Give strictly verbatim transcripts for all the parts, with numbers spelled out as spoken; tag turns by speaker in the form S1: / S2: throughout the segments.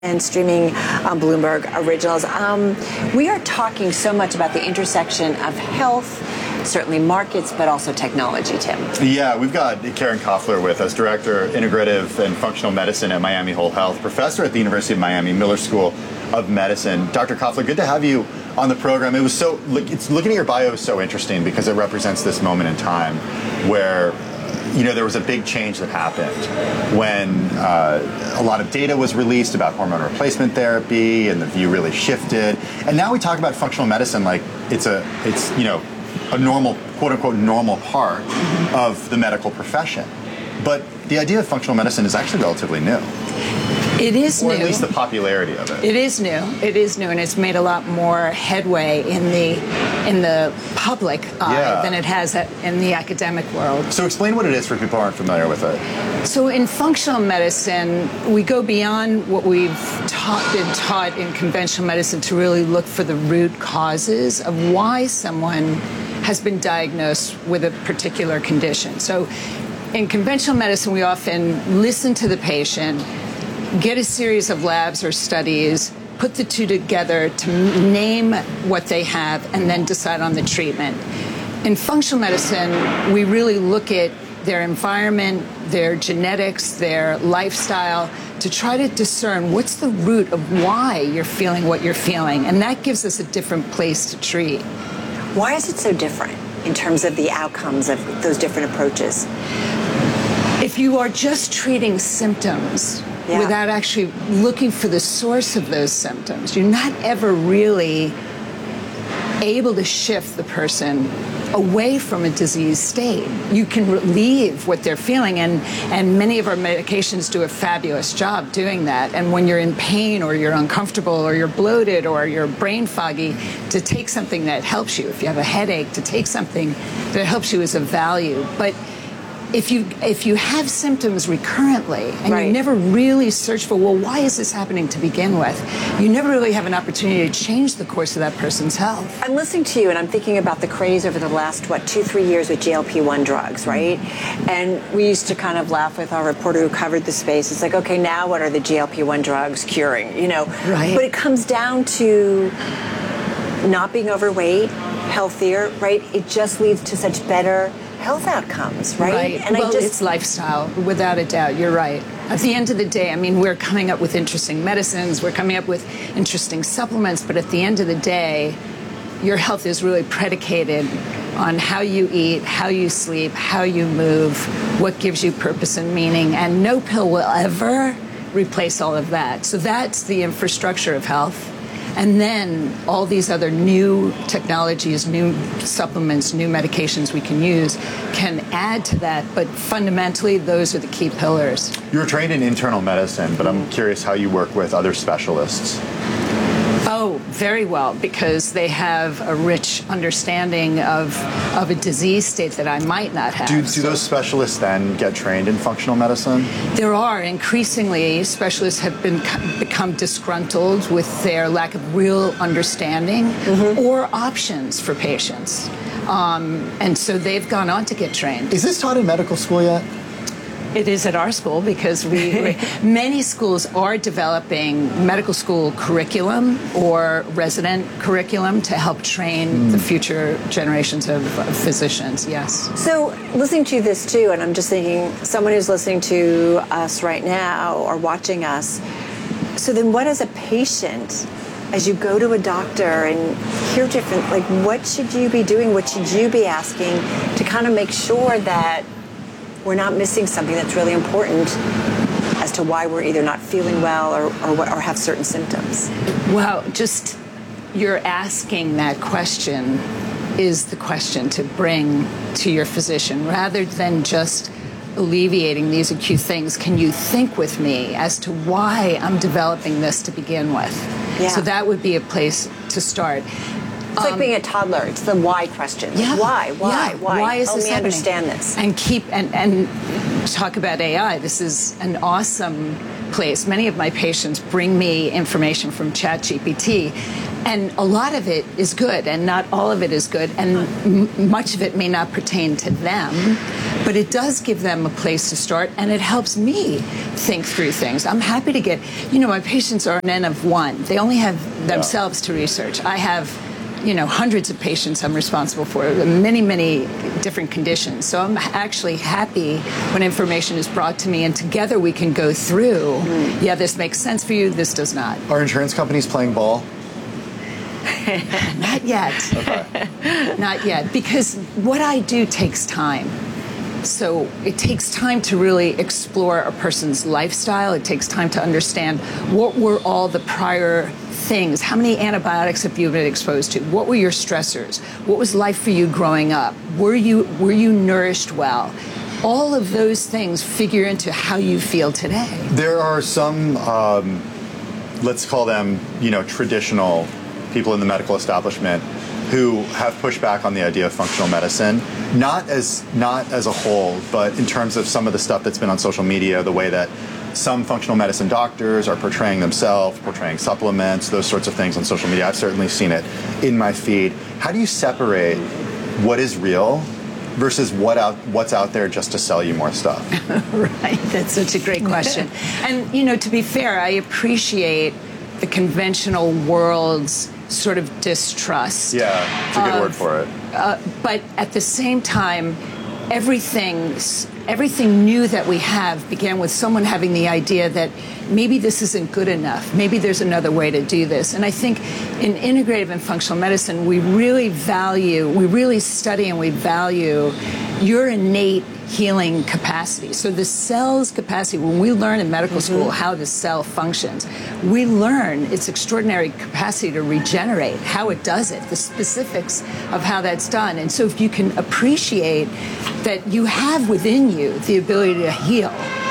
S1: And streaming on Bloomberg Originals. Um, we are talking so much about the intersection of health, certainly markets, but also technology, Tim.
S2: Yeah, we've got Karen Koffler with us, Director, Integrative and Functional Medicine at Miami Whole Health, Professor at the University of Miami, Miller School of Medicine. Doctor Koffler, good to have you on the program. It was so, it's, looking at your bio is so interesting because it represents this moment in time where you know, there was a big change that happened when uh, a lot of data was released about hormone replacement therapy, and the view really shifted. And now we talk about functional medicine like it's a, it's you know, a normal, quote unquote, normal part of the medical profession. But the idea of functional medicine is actually relatively new.
S3: It is
S2: or
S3: new.
S2: Or at least the popularity of it.
S3: It is new. It is new, and it's made a lot more headway in the in the public eye
S2: yeah.
S3: than it has in the academic world.
S2: So explain what it is for people who aren't familiar with it.
S3: So in functional medicine, we go beyond what we've taught, been taught in conventional medicine to really look for the root causes of why someone has been diagnosed with a particular condition. So in conventional medicine, we often listen to the patient, get a series of labs or studies, put the two together to name what they have, and then decide on the treatment. In functional medicine, we really look at their environment, their genetics, their lifestyle, to try to discern what's the root of why you're feeling what you're feeling. And that gives us a different place to treat.
S1: Why is it so different in terms of the outcomes of those different approaches?
S3: If you are just treating symptoms, yeah. without actually looking for the source of those symptoms, you're not ever really able to shift the person away from a disease state. You can relieve what they're feeling, and, and many of our medications do a fabulous job doing that. And when you're in pain or you're uncomfortable or you're bloated or you're brain foggy, to take something that helps you. If you have a headache, to take something that helps you is of value. But If you if you have symptoms recurrently and right. you never really search for, well, why is this happening to begin with? You never really have an opportunity to change the course of that person's health.
S1: I'm listening to you and I'm thinking about the craze over the last, what, two, three years with G L P one drugs, right? And we used to kind of laugh with our reporter who covered the space. It's like, okay, now what are the G L P one drugs curing, you know?
S3: Right.
S1: But it comes down to not being overweight, healthier, right? It just leads to such better health outcomes, right?
S3: Right.
S1: And
S3: well,
S1: I just,
S3: it's lifestyle, without a doubt. You're right. At the end of the day, I mean, we're coming up with interesting medicines, we're coming up with interesting supplements, but at the end of the day, your health is really predicated on how you eat, how you sleep, how you move, what gives you purpose and meaning, and no pill will ever replace all of that. So that's the infrastructure of health. And then all these other new technologies, new supplements, new medications we can use can add to that. But fundamentally, those are the key pillars.
S2: You're trained in internal medicine, but I'm curious how you work with other specialists.
S3: Oh, very well, because they have a rich understanding of, of a disease state that I might not have.
S2: Do, do those specialists then get trained in functional medicine?
S3: There are. Increasingly, specialists have been become disgruntled with their lack of real understanding mm-hmm. or options for patients. Um, and so they've gone on to get trained.
S2: Is this taught in medical school yet?
S3: It is at our school because we, many schools are developing medical school curriculum or resident curriculum to help train mm. the future generations of, of physicians, yes.
S1: So listening to this too, and I'm just thinking, someone who's listening to us right now or watching us, so then what as a patient, as you go to a doctor and hear different, like what should you be doing, what should you be asking to kind of make sure that we're not missing something that's really important as to why we're either not feeling well or, or, what, or have certain symptoms?
S3: Well, just you're asking that question is the question to bring to your physician rather than just alleviating these acute things. Can you think with me as to why I'm developing this to begin with?
S1: Yeah.
S3: So that would be a place to start.
S1: It's like um, being a toddler. It's the why question.
S3: Yeah.
S1: Why? Why?
S3: Yeah.
S1: Why?
S3: Why is
S1: Help
S3: this
S1: me
S3: happening?
S1: Understand this.
S3: And keep and and talk about A I. This is an awesome place. Many of my patients bring me information from ChatGPT, and a lot of it is good, and not all of it is good, and m- much of it may not pertain to them. But but it does give them a place to start, and it helps me think through things. I'm happy to get, you know, my patients are an N of one. They only have themselves yeah. to research. I have, you know, hundreds of patients I'm responsible for, many, many different conditions. So I'm actually happy when information is brought to me, and together we can go through, mm. yeah, this makes sense for you, this does not.
S2: Are insurance companies playing ball?
S3: Not yet. Okay. Not yet, because what I do takes time. So it takes time to really explore a person's lifestyle. It takes time to understand what were all the prior things. How many antibiotics have you been exposed to? What were your stressors? What was life for you growing up? Were you were you nourished well? All of those things figure into how you feel today.
S2: There are some, um, let's call them, you know, traditional people in the medical establishment who have pushed back on the idea of functional medicine, not as not as a whole, but in terms of some of the stuff that's been on social media, the way that some functional medicine doctors are portraying themselves, portraying supplements, those sorts of things on social media. I've certainly seen it in my feed. How do you separate what is real versus what out what's out there just to sell you more stuff?
S3: Right, that's such a great question. And, you know, to be fair, I appreciate the conventional world's sort of distrust.
S2: Yeah, it's a good
S3: of,
S2: word for it.
S3: Uh, but at the same time, everything, everything new that we have began with someone having the idea that maybe this isn't good enough. Maybe there's another way to do this. And I think in integrative and functional medicine, we really value, we really study and we value your innate healing capacity. So the cell's capacity, when we learn in medical mm-hmm. school how the cell functions, we learn its extraordinary capacity to regenerate, how it does it, the specifics of how that's done. And so if you can appreciate that you have within you the ability to heal,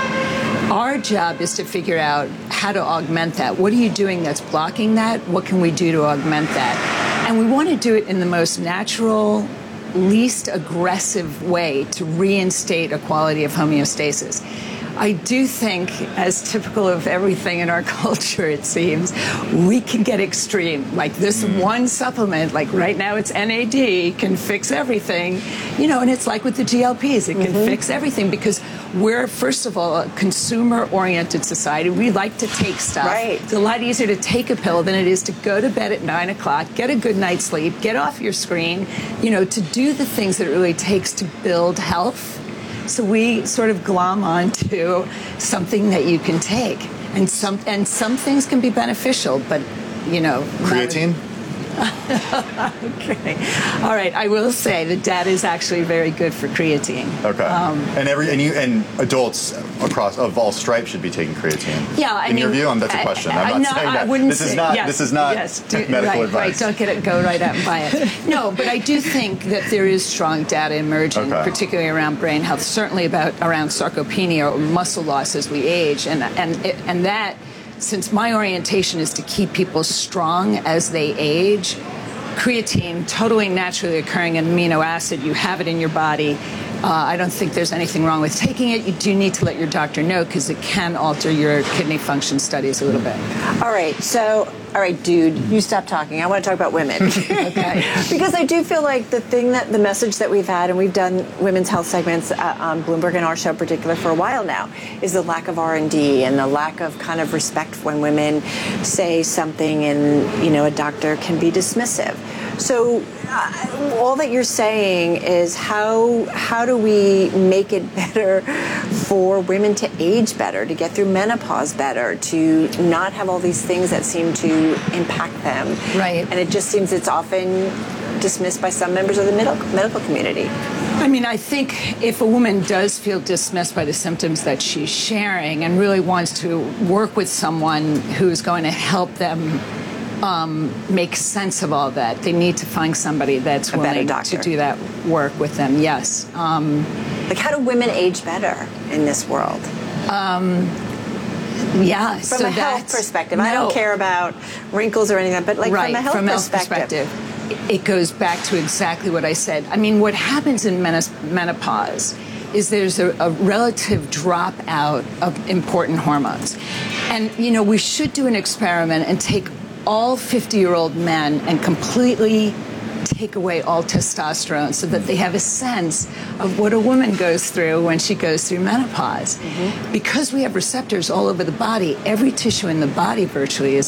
S3: our job is to figure out how to augment that. What are you doing that's blocking that? What can we do to augment that? And we want to do it in the most natural, least aggressive way to reinstate a quality of homeostasis. I do think, as typical of everything in our culture, it seems, we can get extreme. Like this mm. one supplement, like right now it's N A D, can fix everything. You know, and it's like with the G L Ps, it can mm-hmm. fix everything because we're, first of all, a consumer-oriented society. We like to take stuff.
S1: Right.
S3: It's a lot easier to take a pill than it is to go to bed at nine o'clock, get a good night's sleep, get off your screen, you know, to do the things that it really takes to build health. So we sort of glom onto something that you can take, and some and some things can be beneficial, but you know.
S2: Creatine?
S3: Okay. All right. I will say the data is actually very good for creatine.
S2: Okay. Um, and every and you and adults across of all stripes should be taking creatine.
S3: Yeah. I
S2: In
S3: mean,
S2: your view, um, that's a question. I, I'm not
S3: no,
S2: saying that.
S3: I wouldn't
S2: this
S3: say,
S2: is not.
S3: Yes,
S2: this is not
S3: yes, do,
S2: medical
S3: right,
S2: advice.
S3: Right. Don't get it. Go right out and buy it. No, but I do think that there is strong data emerging,
S2: okay.
S3: particularly around brain health. Certainly about around sarcopenia or muscle loss as we age, and and and that. Since my orientation is to keep people strong as they age, creatine, totally naturally occurring amino acid, you have it in your body. Uh, I don't think there's anything wrong with taking it. You do need to let your doctor know because it can alter your kidney function studies a little bit.
S1: All right, so, all right, dude, you stop talking. I want to talk about women.
S3: Okay.
S1: Because I do feel like the thing that, the message that we've had, and we've done women's health segments uh, on Bloomberg and our show in particular for a while now, is the lack of R and D and the lack of kind of respect when women say something and, you know, a doctor can be dismissive. So uh, all that you're saying is how how do we make it better for women to age better, to get through menopause better, to not have all these things that seem to impact them.
S3: Right.
S1: And it just seems it's often dismissed by some members of the medical, medical community.
S3: I mean, I think if a woman does feel dismissed by the symptoms that she's sharing and really wants to work with someone who's going to help them Um, make sense of all that, they need to find somebody that's willing to do that work with them. Yes. Um,
S1: like, how do women age better in this world?
S3: Um, yeah.
S1: From
S3: so
S1: a health
S3: that's,
S1: perspective,
S3: no.
S1: I don't care about wrinkles or anything, but like
S3: right,
S1: from a health
S3: from
S1: perspective.
S3: Health perspective, it goes back to exactly what I said. I mean, what happens in menopause is there's a, a relative drop out of important hormones, and you know we should do an experiment and take all fifty-year-old men and completely take away all testosterone so that they have a sense of what a woman goes through when she goes through menopause. Mm-hmm. Because we have receptors all over the body, every tissue in the body virtually is